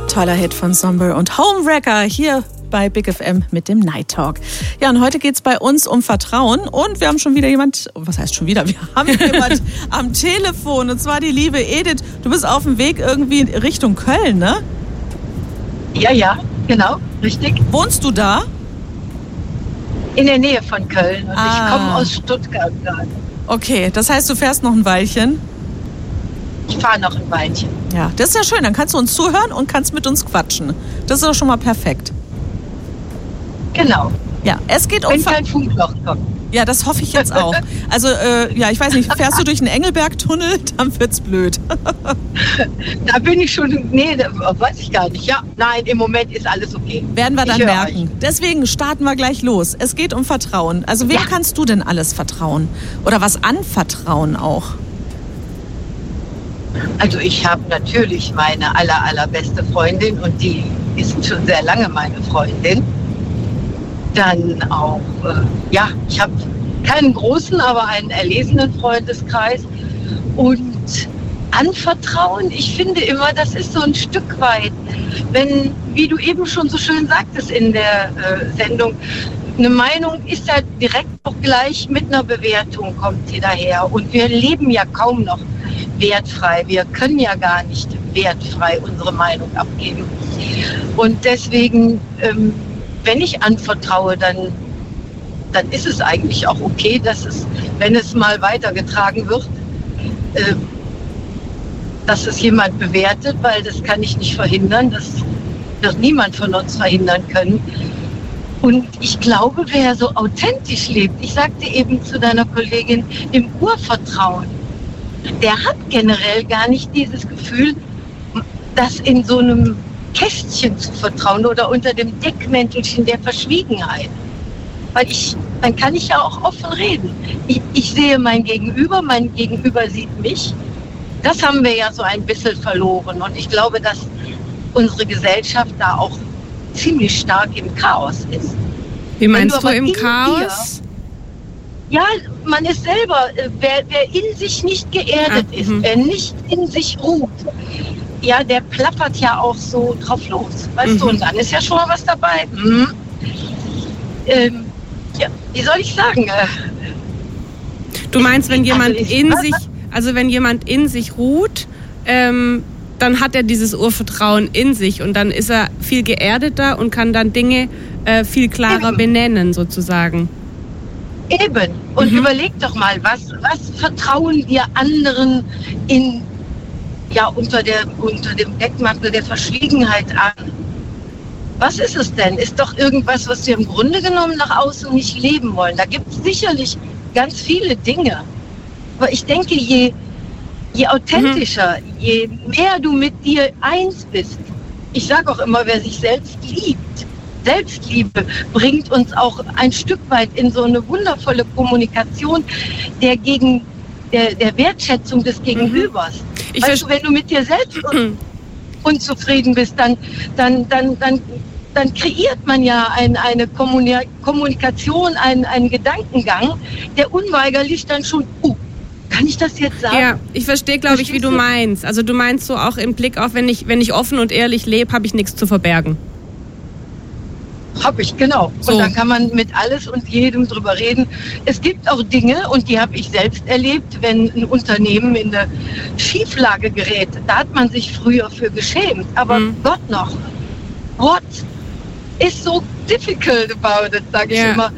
Toller Hit von Somber und Homewrecker hier bei Big FM mit dem Night Talk. Ja, und heute geht's bei uns um Vertrauen und wir haben schon wieder jemand, was heißt schon wieder, wir haben jemand am Telefon und zwar die liebe Edith. Du bist auf dem Weg irgendwie Richtung Köln, ne? Ja, genau, richtig. Wohnst du da? In der Nähe von Köln und ich komme aus Stuttgart gerade. Okay, das heißt, du fährst noch ein Weilchen? Ich fahre noch ein Weilchen. Ja, das ist ja schön. Dann kannst du uns zuhören und kannst mit uns quatschen. Das ist doch schon mal perfekt. Genau. Ja, es geht um... Wenn kein Funkloch kommt. Ja, das hoffe ich jetzt auch. Also, ich weiß nicht, fährst du durch den Engelberg-Tunnel? Dann wird's blöd. Da bin ich schon... Nee, weiß ich gar nicht. Ja, nein, im Moment ist alles okay. Werden wir dann merken. Deswegen starten wir gleich los. Es geht um Vertrauen. Also, wem kannst du denn alles vertrauen? Oder was anvertrauen auch? Also ich habe natürlich meine allerbeste Freundin und die ist schon sehr lange meine Freundin. Dann auch, ich habe keinen großen, aber einen erlesenen Freundeskreis. Und anvertrauen, ich finde immer, das ist so ein Stück weit, wenn, wie du eben schon so schön sagtest in der Sendung, eine Meinung ist ja direkt auch gleich mit einer Bewertung, kommt sie daher. Und wir leben ja kaum noch wertfrei. Wir können ja gar nicht wertfrei unsere Meinung abgeben. Und deswegen, wenn ich anvertraue, dann ist es eigentlich auch okay, dass es, wenn es mal weitergetragen wird, dass es jemand bewertet, weil das kann ich nicht verhindern. Das wird niemand von uns verhindern können. Und ich glaube, wer so authentisch lebt, ich sagte eben zu deiner Kollegin, im Urvertrauen, der hat generell gar nicht dieses Gefühl, das in so einem Kästchen zu vertrauen oder unter dem Deckmäntelchen der Verschwiegenheit. Weil dann kann ich ja auch offen reden. Ich sehe mein Gegenüber sieht mich. Das haben wir ja so ein bisschen verloren. Und ich glaube, dass unsere Gesellschaft da auch ziemlich stark im Chaos ist. Wie meinst du im Chaos? Ja, man ist selber, wer in sich nicht geerdet ist, wer nicht in sich ruht, ja, der plappert ja auch so drauf los, weißt du, und dann ist ja schon mal was dabei. Wie soll ich sagen? Du meinst, wenn jemand wenn jemand in sich ruht, dann hat er dieses Urvertrauen in sich und dann ist er viel geerdeter und kann dann Dinge viel klarer benennen, sozusagen. Eben. Und überleg doch mal, was vertrauen wir anderen unter dem Deckmantel der Verschwiegenheit an? Was ist es denn? Ist doch irgendwas, was wir im Grunde genommen nach außen nicht leben wollen. Da gibt es sicherlich ganz viele Dinge. Aber ich denke, je authentischer, je mehr du mit dir eins bist. Ich sage auch immer, wer sich selbst liebt, Selbstliebe bringt uns auch ein Stück weit in so eine wundervolle Kommunikation der Wertschätzung des Gegenübers. Weißt du, wenn du mit dir selbst unzufrieden bist, dann kreiert man ja eine Kommunikation, einen Gedankengang, der unweigerlich dann schon, kann ich das jetzt sagen? Ja, ich verstehe, glaube ich, wie du meinst. Also du meinst so auch im Blick auf, wenn ich offen und ehrlich lebe, habe ich nichts zu verbergen. Habe ich, genau. So. Und dann kann man mit alles und jedem drüber reden. Es gibt auch Dinge, und die habe ich selbst erlebt, wenn ein Unternehmen in eine Schieflage gerät. Da hat man sich früher für geschämt. Aber Gott noch, what is so difficult about it, sage ich immer.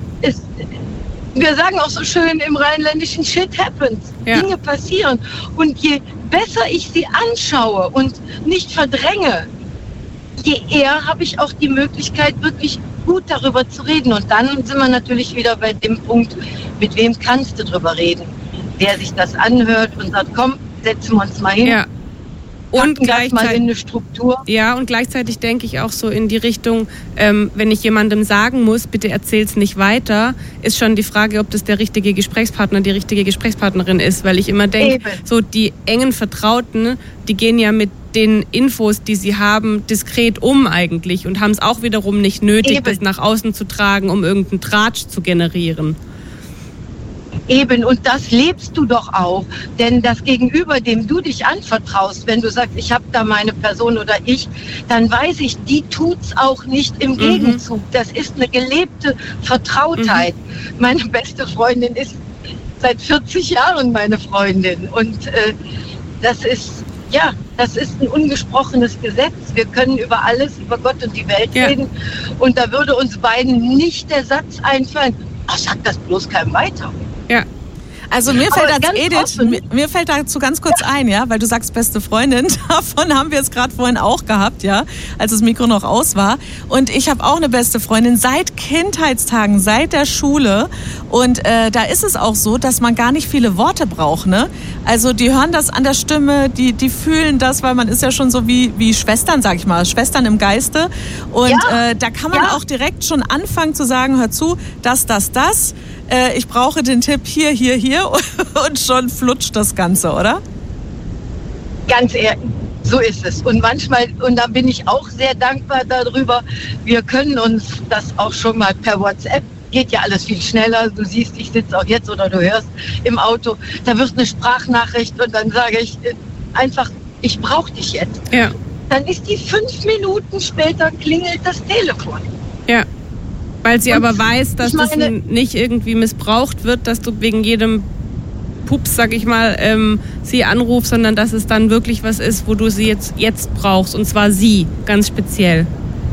Wir sagen auch so schön im Rheinländischen, shit happens. Ja. Dinge passieren. Und je besser ich sie anschaue und nicht verdränge, je eher habe ich auch die Möglichkeit, wirklich gut darüber zu reden. Und dann sind wir natürlich wieder bei dem Punkt, mit wem kannst du drüber reden? Wer sich das anhört und sagt, komm, setzen wir uns mal hin. Ja. Und gleichzeitig mal in eine Struktur. Ja, und gleichzeitig denke ich auch so in die Richtung, wenn ich jemandem sagen muss, bitte erzähl's nicht weiter, ist schon die Frage, ob das der richtige Gesprächspartner, die richtige Gesprächspartnerin ist. Weil ich immer denke, so die engen Vertrauten, die gehen ja mit den Infos, die sie haben, diskret um eigentlich und haben es auch wiederum nicht nötig, das nach außen zu tragen, um irgendeinen Tratsch zu generieren. Eben, und das lebst du doch auch. Denn das Gegenüber, dem du dich anvertraust, wenn du sagst, ich habe da meine Person oder ich, dann weiß ich, die tut's auch nicht im Gegenzug. Das ist eine gelebte Vertrautheit. Meine beste Freundin ist seit 40 Jahren meine Freundin. Und das ist ein ungesprochenes Gesetz. Wir können über alles, über Gott und die Welt reden. Und da würde uns beiden nicht der Satz einfallen, ach, sag das bloß keinem weiter. Ja. Also mir fällt dazu ganz kurz ein, ja, weil du sagst beste Freundin, davon haben wir es gerade vorhin auch gehabt, ja, als das Mikro noch aus war. Und ich habe auch eine beste Freundin seit Kindheitstagen, seit der Schule. Und da ist es auch so, dass man gar nicht viele Worte braucht, ne? Also die hören das an der Stimme, die fühlen das, weil man ist ja schon so wie Schwestern, sag ich mal, Schwestern im Geiste. Und da kann man auch direkt schon anfangen zu sagen, hör zu, das. Ich brauche den Tipp hier und schon flutscht das Ganze, oder? Ganz ehrlich, so ist es. Und manchmal, und da bin ich auch sehr dankbar darüber, wir können uns das auch schon mal per WhatsApp, geht ja alles viel schneller, du siehst, ich sitze auch jetzt oder du hörst im Auto, da wird eine Sprachnachricht und dann sage ich einfach, ich brauche dich jetzt. Ja. Dann ist die 5 Minuten später klingelt das Telefon. Ja. Weil sie aber weiß, dass das nicht irgendwie missbraucht wird, dass du wegen jedem Pups, sag ich mal, sie anrufst, sondern dass es dann wirklich was ist, wo du sie jetzt brauchst. Und zwar sie, ganz speziell.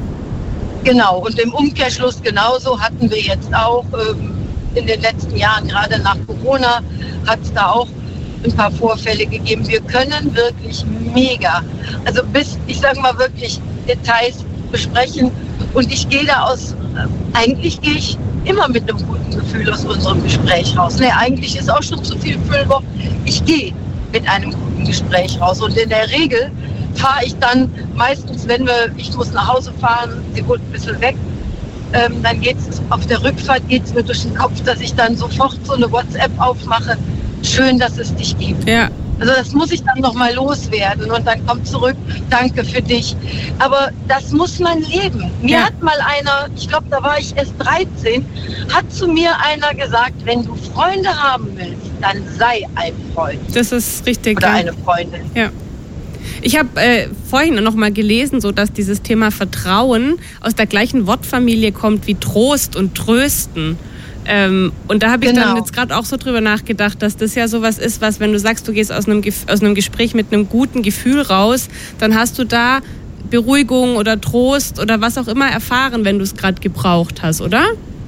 Genau, und im Umkehrschluss genauso hatten wir jetzt auch in den letzten Jahren, gerade nach Corona, hat es da auch ein paar Vorfälle gegeben. Wir können wirklich mega, also ich sage mal wirklich Details besprechen. Und ich gehe eigentlich gehe ich immer mit einem guten Gefühl aus unserem Gespräch raus. Eigentlich ist auch schon zu viel Pulver. Ich gehe mit einem guten Gespräch raus. Und in der Regel fahre ich dann meistens, ich muss nach Hause fahren, sie wohnt ein bisschen weg, dann auf der Rückfahrt geht's mir durch den Kopf, dass ich dann sofort so eine WhatsApp aufmache. Schön, dass es dich gibt. Ja. Also das muss ich dann nochmal loswerden und dann kommt zurück, danke für dich. Aber das muss man leben. Mir hat mal einer, ich glaube, da war ich erst 13, hat zu mir einer gesagt, wenn du Freunde haben willst, dann sei ein Freund. Das ist richtig. Oder eine Freundin. Ja. Ich habe vorhin noch mal gelesen, so dass dieses Thema Vertrauen aus der gleichen Wortfamilie kommt wie Trost und Trösten. Und da habe ich dann jetzt gerade auch so drüber nachgedacht, dass das ja sowas ist, was, wenn du sagst, du gehst aus einem Gespräch mit einem guten Gefühl raus, dann hast du da Beruhigung oder Trost oder was auch immer erfahren, wenn du es gerade gebraucht hast, oder?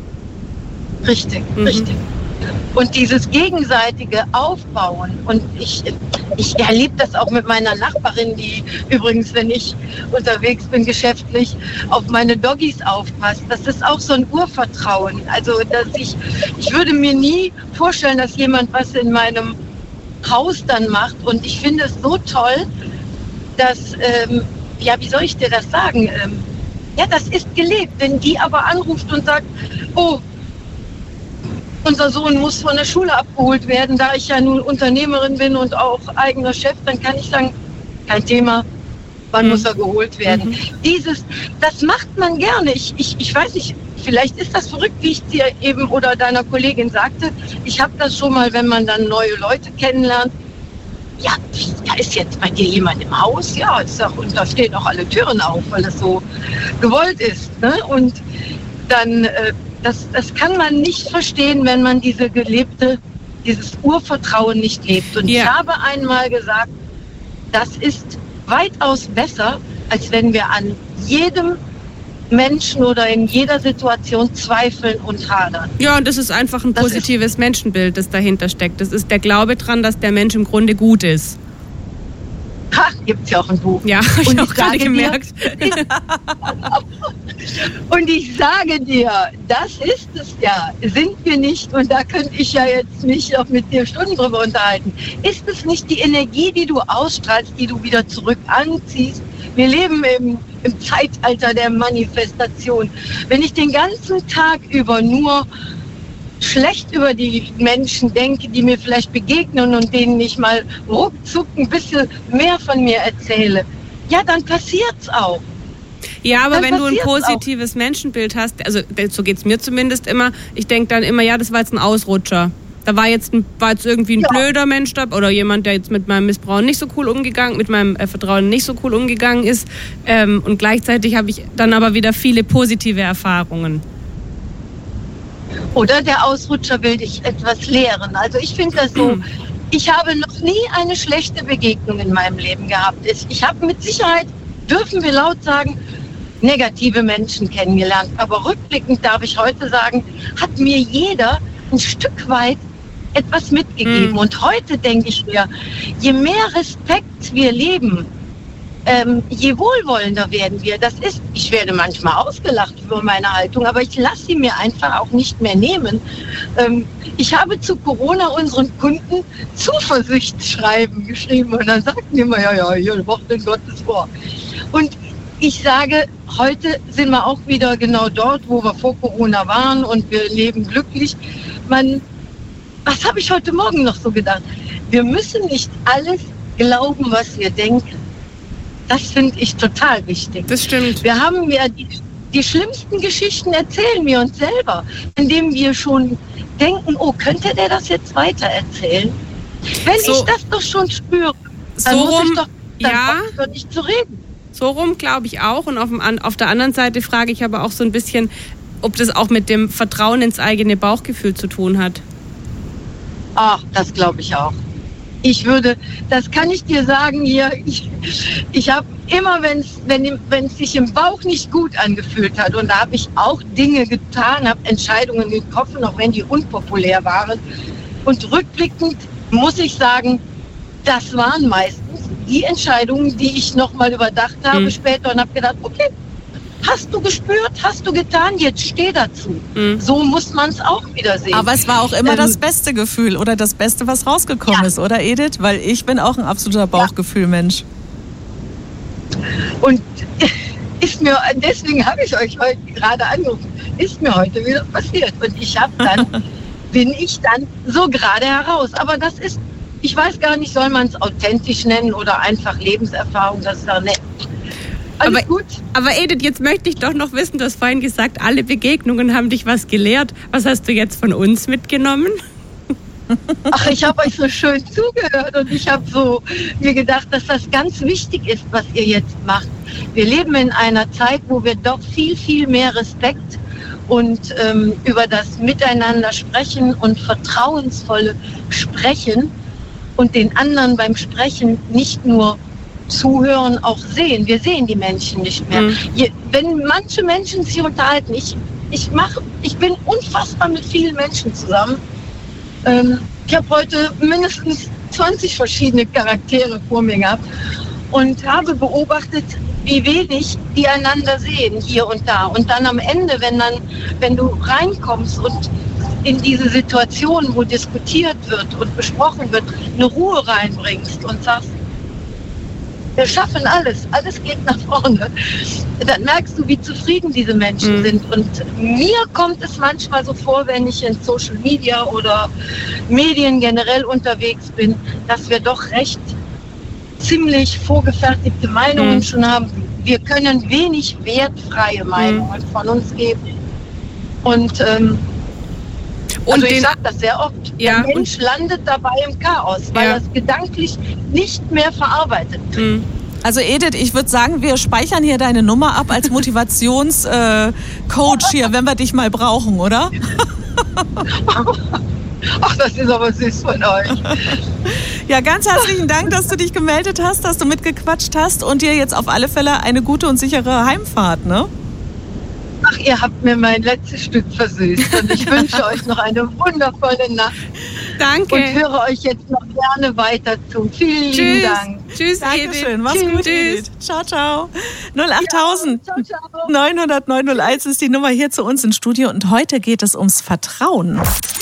Richtig, richtig. Und dieses gegenseitige Aufbauen, und ich erlebe das auch mit meiner Nachbarin, die übrigens, wenn ich unterwegs bin geschäftlich, auf meine Doggies aufpasst. Das ist auch so ein Urvertrauen. Also dass ich würde mir nie vorstellen, dass jemand was in meinem Haus dann macht. Und ich finde es so toll, dass, wie soll ich dir das sagen? Das ist gelebt. Wenn die aber anruft und sagt, oh, unser Sohn muss von der Schule abgeholt werden, da ich ja nun Unternehmerin bin und auch eigener Chef, dann kann ich sagen, kein Thema, wann muss er geholt werden. Das macht man gerne. Ich weiß nicht, vielleicht ist das verrückt, wie ich dir eben oder deiner Kollegin sagte. Ich habe das schon mal, wenn man dann neue Leute kennenlernt. Ja, da ist jetzt bei dir jemand im Haus, ja, und da stehen auch alle Türen auf, weil das so gewollt ist. Ne? Und dann das kann man nicht verstehen, wenn man dieses Urvertrauen nicht lebt. Und ich habe einmal gesagt, das ist weitaus besser, als wenn wir an jedem Menschen oder in jeder Situation zweifeln und hadern. Ja, und das ist einfach ein positives Menschenbild, das dahinter steckt. Das ist der Glaube dran, dass der Mensch im Grunde gut ist. Gibt's ja auch ein Buch. Ja, habe ich auch gerade gemerkt. Und ich sage dir, das ist es ja. Sind wir nicht, und da könnte ich ja jetzt mich auch mit dir Stunden drüber unterhalten, ist es nicht die Energie, die du ausstrahlst, die du wieder zurück anziehst? Wir leben im Zeitalter der Manifestation. Wenn ich den ganzen Tag über nur schlecht über die Menschen denke, die mir vielleicht begegnen und denen ich mal ruckzuck ein bisschen mehr von mir erzähle, ja, dann passiert's auch. Ja, aber wenn du ein positives Menschenbild hast, also so geht's mir zumindest immer, ich denke dann immer, ja, das war jetzt ein Ausrutscher. da war jetzt irgendwie ein blöder Mensch da oder jemand, der jetzt mit meinem Missbrauch nicht so cool mit meinem Vertrauen nicht so cool umgegangen ist. Und gleichzeitig habe ich dann aber wieder viele positive Erfahrungen. Oder der Ausrutscher will dich etwas lehren. Also ich finde das so, ich habe noch nie eine schlechte Begegnung in meinem Leben gehabt. Ich habe mit Sicherheit, dürfen wir laut sagen, negative Menschen kennengelernt. Aber rückblickend darf ich heute sagen, hat mir jeder ein Stück weit etwas mitgegeben. Und heute denke ich mir, je mehr Respekt wir leben, je wohlwollender werden wir. Ich werde manchmal ausgelacht für meine Haltung, aber ich lasse sie mir einfach auch nicht mehr nehmen. Ich habe zu Corona unseren Kunden Zuversichtsschreiben geschrieben und dann sagten die immer, ja, hier Wort in Gottes vor. Und ich sage, heute sind wir auch wieder genau dort, wo wir vor Corona waren und wir leben glücklich. Was habe ich heute Morgen noch so gedacht? Wir müssen nicht alles glauben, was wir denken. Das finde ich total wichtig. Das stimmt. Wir haben ja die schlimmsten Geschichten erzählen wir uns selber, indem wir schon denken, oh, könnte der das jetzt weiter erzählen? Wenn ich das doch schon spüre, dann muss ich doch nicht zu reden. So rum glaube ich auch. Und auf der anderen Seite frage ich aber auch so ein bisschen, ob das auch mit dem Vertrauen ins eigene Bauchgefühl zu tun hat. Ach, das glaube ich auch. Das kann ich dir sagen hier, ich habe immer, wenn es sich im Bauch nicht gut angefühlt hat, und da habe ich auch Dinge getan, habe Entscheidungen getroffen, auch wenn die unpopulär waren. Und rückblickend muss ich sagen, das waren meistens die Entscheidungen, die ich nochmal überdacht habe später und habe gedacht, okay, hast du gespürt, hast du getan, jetzt steh dazu. So muss man es auch wieder sehen. Aber es war auch immer das beste Gefühl oder das Beste, was rausgekommen ist, oder Edith? Weil ich bin auch ein absoluter Bauchgefühl-Mensch. Und deswegen habe ich euch heute gerade angerufen, ist mir heute wieder passiert. Und bin ich dann so gerade heraus. Aber das ist, ich weiß gar nicht, soll man es authentisch nennen oder einfach Lebenserfahrung, das ist ja nett. Alles gut. Aber Edith, jetzt möchte ich doch noch wissen, du hast vorhin gesagt, alle Begegnungen haben dich was gelehrt. Was hast du jetzt von uns mitgenommen? Ach, ich habe euch so schön zugehört und ich habe mir gedacht, dass das ganz wichtig ist, was ihr jetzt macht. Wir leben in einer Zeit, wo wir doch viel, viel mehr Respekt und über das Miteinander sprechen und vertrauensvolle Sprechen und den anderen beim Sprechen nicht nur zuhören, auch sehen. Wir sehen die Menschen nicht mehr. Wenn manche Menschen sich unterhalten, ich bin unfassbar mit vielen Menschen zusammen. Ich habe heute mindestens 20 verschiedene Charaktere vor mir gehabt und habe beobachtet, wie wenig die einander sehen, hier und da. Und dann am Ende, wenn du reinkommst und in diese Situation, wo diskutiert wird und besprochen wird, eine Ruhe reinbringst und sagst, wir schaffen alles geht nach vorne. Dann merkst du, wie zufrieden diese Menschen sind. Und mir kommt es manchmal so vor, wenn ich in Social Media oder Medien generell unterwegs bin, dass wir doch recht ziemlich vorgefertigte Meinungen schon haben. Wir können wenig wertfreie Meinungen von uns geben. Und also ich sage das sehr oft, der Mensch landet dabei im Chaos, weil er es gedanklich nicht mehr verarbeitet. Also Edith, ich würde sagen, wir speichern hier deine Nummer ab als Motivationscoach hier, wenn wir dich mal brauchen, oder? Ach, das ist aber süß von euch. Ja, ganz herzlichen Dank, dass du dich gemeldet hast, dass du mitgequatscht hast und dir jetzt auf alle Fälle eine gute und sichere Heimfahrt, ne? Ach, ihr habt mir mein letztes Stück versüßt und ich wünsche euch noch eine wundervolle Nacht. Danke. Und höre euch jetzt noch gerne weiter zu. Vielen lieben Dank. Tschüss, Dankeschön. Mach's gut, Edith. Ciao, ciao. 08000 900 901 ist die Nummer hier zu uns ins Studio und heute geht es ums Vertrauen.